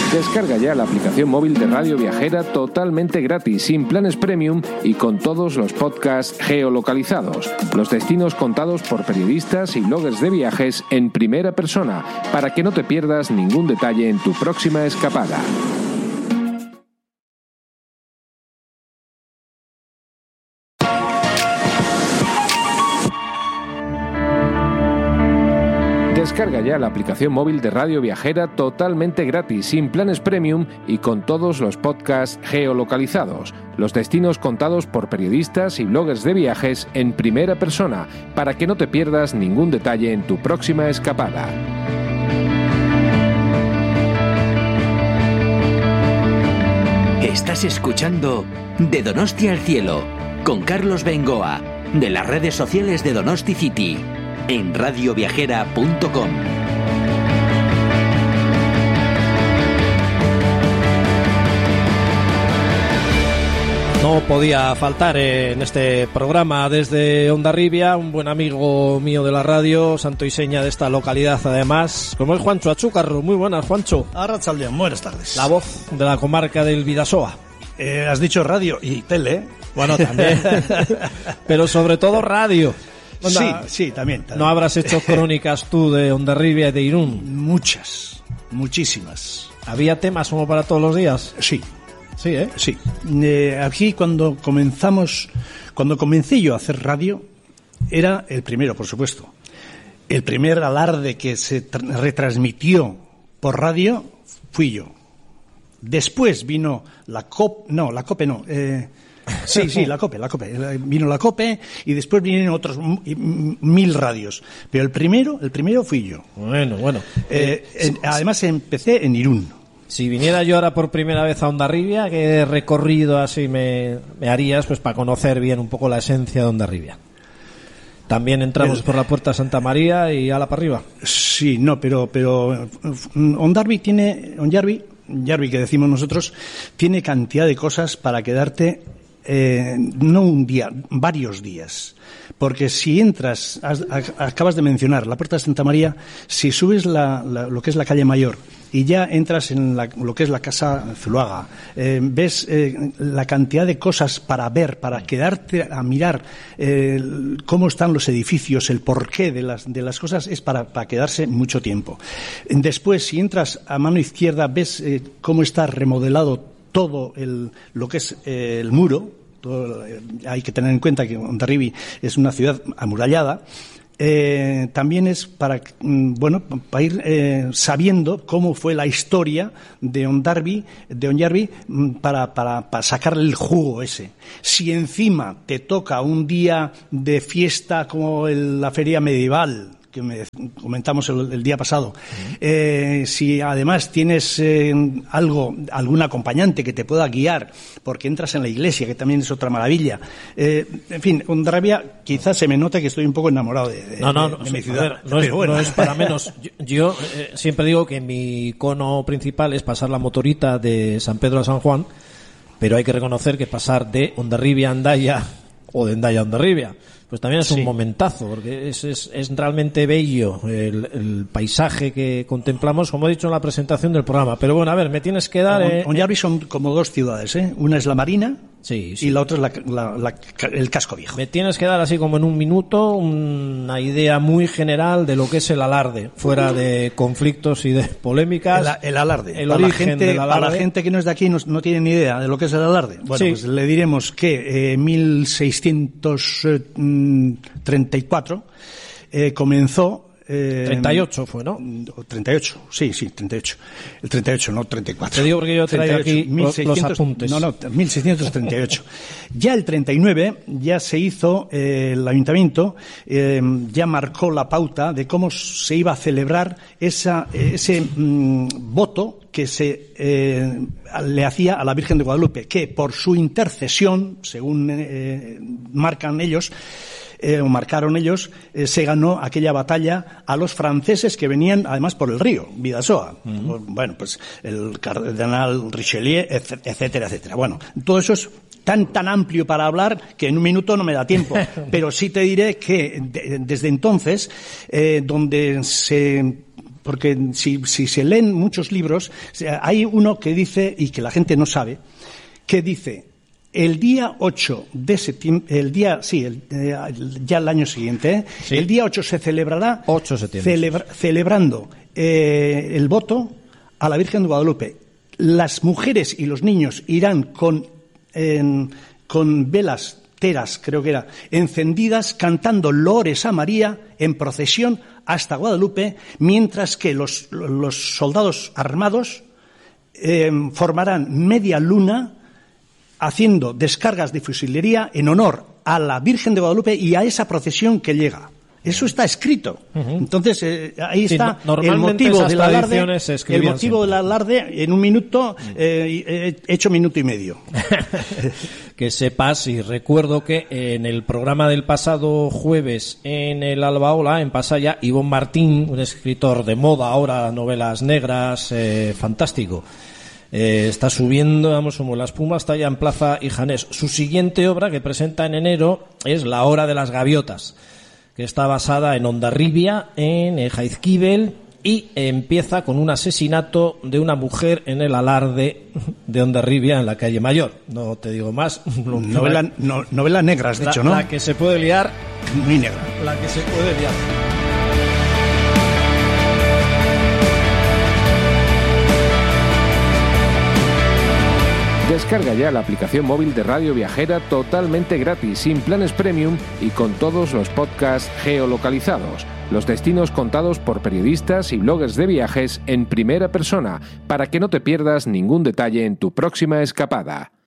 Descarga ya la aplicación móvil de Radio Viajera totalmente gratis, sin planes premium y con todos los podcasts geolocalizados. Los destinos contados por periodistas y bloggers de viajes en primera persona, para que no te pierdas ningún detalle en tu próxima escapada. Descarga ya la aplicación móvil de Radio Viajera totalmente gratis, sin planes premium y con todos los podcasts geolocalizados. Los destinos contados por periodistas y bloggers de viajes en primera persona, para que no te pierdas ningún detalle en tu próxima escapada. Estás escuchando De Donostia al Cielo, con Carlos Bengoa, de las redes sociales de Donosti City, en radioviajera.com. No podía faltar en este programa desde Hondarribia un buen amigo mío de la radio, santo y seña de esta localidad además, como es Juancho Achúcarro. Muy buenas, Juancho. Arratsaldeon, buenas tardes. La voz de la comarca del Bidasoa. Has dicho radio y tele. Bueno, también. Pero sobre todo radio. Onda, sí, también. ¿No habrás hecho crónicas tú de Hondarribia y de Irún? Muchas, muchísimas. ¿Había temas como para todos los días? Sí. Sí, ¿eh? Sí. Aquí cuando comencé yo a hacer radio, era el primero, por supuesto. El primer alarde que se retransmitió por radio fui yo. Después vino la COPE. Sí, la COPE. Vino la COPE y después vinieron otros 1000 radios. Pero el primero fui yo. Bueno. Además empecé en Irún. Si viniera yo ahora por primera vez a Hondarribia, ¿qué recorrido así me harías pues para conocer bien un poco la esencia de Hondarribia? También entramos por la Puerta Santa María y ala para arriba. Sí, no, pero Hondarribia que decimos nosotros, tiene cantidad de cosas para quedarte no un día, varios días. Porque si entras, acabas de mencionar la Puerta de Santa María, si subes lo que es la calle Mayor y ya entras en lo que es la Casa Zuloaga, ves la cantidad de cosas para ver, para quedarte a mirar cómo están los edificios, el porqué de las cosas, es para quedarse mucho tiempo. Después, si entras a mano izquierda, ves cómo está remodelado todo lo que es el muro. Hay que tener en cuenta que Hondarribia es una ciudad amurallada. También es para ir sabiendo cómo fue la historia de Hondarribia, para sacarle el jugo ese. Si encima te toca un día de fiesta como la feria medieval, que comentamos el día pasado, si además tienes algún acompañante que te pueda guiar, porque entras en la iglesia, que también es otra maravilla. En fin, Hondarribia, quizás se me note que estoy un poco enamorado de mi ciudad. No es para menos. Yo siempre digo que mi icono principal es pasar la motorita de San Pedro a San Juan, pero hay que reconocer que pasar de Hondarribia a Hendaya o de Hendaya a Hondarribia pues también es un momentazo, porque es realmente bello el paisaje que contemplamos, como he dicho en la presentación del programa. Pero bueno, a ver, me tienes que dar... Hondarribia son como dos ciudades, ¿eh? Una es la Marina, sí. Y la otra es el casco viejo. Me tienes que dar así como en un minuto una idea muy general de lo que es el alarde, fuera de conflictos y de polémicas. El alarde. El origen del alarde. Para la gente que no es de aquí no tiene ni idea de lo que es el alarde. Bueno, pues le diremos que 1634 comenzó... 38 fue, ¿no? 38, sí, 38. El 38, no 34. Te digo porque yo traigo aquí los apuntes. No, 1638. Ya el 39 ya se hizo, el ayuntamiento ya marcó la pauta de cómo se iba a celebrar ese voto que se le hacía a la Virgen de Guadalupe, que por su intercesión, según marcaron ellos, se ganó aquella batalla a los franceses que venían además por el río Bidasoa. Bueno, pues el cardenal Richelieu, etcétera. Bueno, todo eso es tan amplio para hablar que en un minuto no me da tiempo, pero sí te diré que desde entonces donde se porque si se leen muchos libros, hay uno que dice, y que la gente no sabe, que dice, el día 8 de septiembre, ya el año siguiente, sí. El día 8 se celebrará 8 de septiembre. Celebrando el voto a la Virgen de Guadalupe. Las mujeres y los niños irán con velas teras, creo que era, encendidas, cantando loores a María en procesión hasta Guadalupe, mientras que los soldados armados formarán media luna haciendo descargas de fusilería en honor a la Virgen de Guadalupe y a esa procesión que llega. Eso está escrito. Entonces, ahí está el motivo del alarde. El motivo del alarde, en un minuto, he hecho minuto y medio. Que sepas, y recuerdo que en el programa del pasado jueves en el Albaola, en Pasaya, Ivonne Martín, un escritor de moda ahora, novelas negras, fantástico, está subiendo, vamos, como la espuma, está ya en Plaza Ijanés. Su siguiente obra, que presenta en enero, es La hora de las gaviotas, que está basada en Hondarribia, en Jaizkibel, y empieza con un asesinato de una mujer en el alarde de Hondarribia, en la calle Mayor. No te digo más. Novela negra, has dicho, ¿no? La que se puede liar. Muy negra. La que se puede liar. Descarga ya la aplicación móvil de Radio Viajera totalmente gratis, sin planes premium y con todos los podcasts geolocalizados. Los destinos contados por periodistas y bloggers de viajes en primera persona, para que no te pierdas ningún detalle en tu próxima escapada.